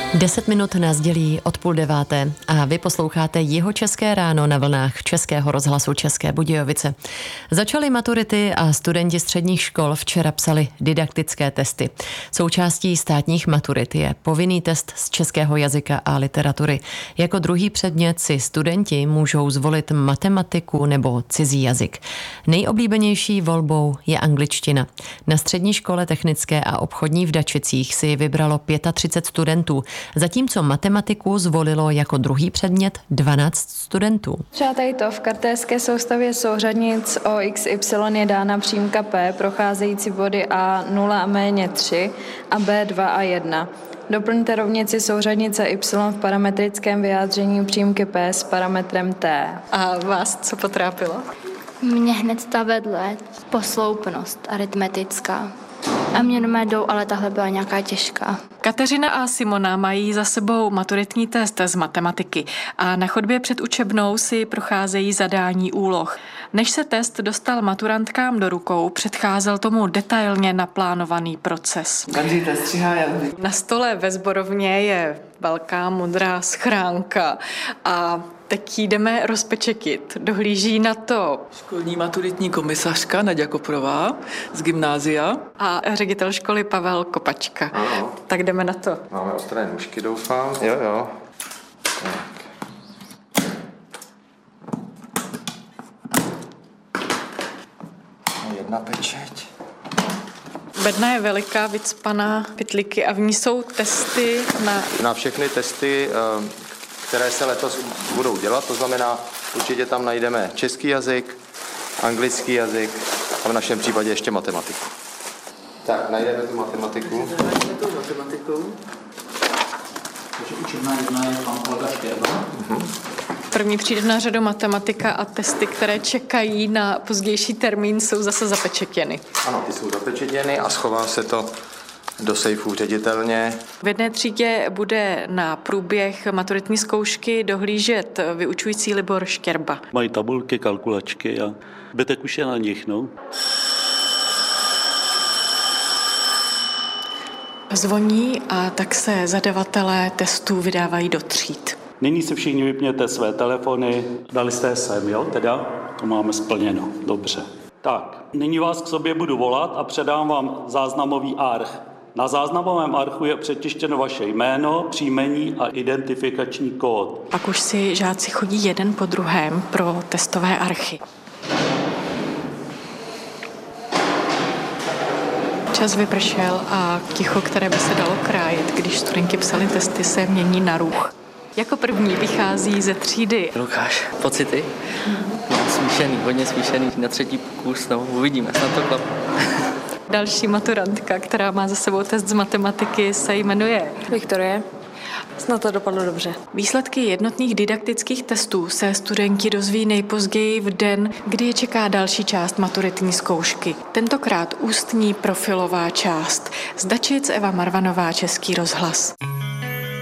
10 minut nás dělí od 8:30 a vy posloucháte Jihočeské ráno na vlnách Českého rozhlasu České Budějovice. Začaly maturity a studenti středních škol včera psali didaktické testy. Součástí státních maturit je povinný test z českého jazyka a literatury. Jako druhý předmět si studenti můžou zvolit matematiku nebo cizí jazyk. Nejoblíbenější volbou je angličtina. Na střední škole technické a obchodní v Dačicích si vybralo 35 studentů, zatímco matematiku zvolilo jako druhý předmět 12 studentů. Třeba tady to v kartéřské soustavě souřadnic o XY je dána přímka P, procházející body A0 a méně 3 a B2 a 1. Doplňte rovnici souřadnice Y v parametrickém vyjádření přímky P s parametrem T. A vás co potrápilo? Mě hned ta vedle posloupnost aritmetická. A mě doma jdou, ale tahle byla nějaká těžká. Kateřina a Simona mají za sebou maturitní test z matematiky a na chodbě před učebnou si procházejí zadání úloh. Než se test dostal maturantkám do rukou, předcházel tomu detailně naplánovaný proces. Na stole ve sborovně je velká modrá schránka a teď jdeme rozpečekit. Dohlíží na to školní maturitní komisařka Naďa Koprová z gymnázia a ředitel školy Pavel Kopačka. Ano. Tak jdeme na to. Máme ostré nůžky, doufám. Jo. Tak. Jedna pečeť. Bedna je veliká, vycpaná, pytlíky a v ní jsou testy Na všechny testy, které se letos budou dělat, to znamená, určitě tam najdeme český jazyk, anglický jazyk a v našem případě ještě matematiku. Tak, najdeme tu matematiku. Takže učebná jedna je pan kolega Štěrba. První přijde na řadu matematika a testy, které čekají na pozdější termín, jsou zase zapečetěny. Ano, ty jsou zapečetěny a schová se to do sejfu ředitelně. V jedné třídě bude na průběh maturitní zkoušky dohlížet vyučující Libor Štěrba. Mají tabulky, kalkulačky a zbytek už je na nich, no. Zvoní a tak se zadavatelé testů vydávají do tříd. Nyní si všichni vypněte své telefony. Dali jste sem, jo, teda? To máme splněno, dobře. Tak, nyní vás k sobě budu volat a předám vám záznamový arch. Na záznamovém archu je přetištěno vaše jméno, příjmení a identifikační kód. Pak už si žáci chodí jeden po druhém pro testové archy. Čas vypršel a ticho, které by se dalo krájet, když studenti psali testy, se mění na růch. Jako první vychází ze třídy Lukáš, pocity? Smíšený, hodně smíšený. Na třetí pokus, no, uvidíme, snad to klapne. Další maturantka, která má za sebou test z matematiky, se jmenuje Viktorie, snad to dopadlo dobře. Výsledky jednotných didaktických testů se studenti dozví nejpozději v den, kdy je čeká další část maturitní zkoušky. Tentokrát ústní profilová část. Z Dačic Eva Marvanová, Český rozhlas.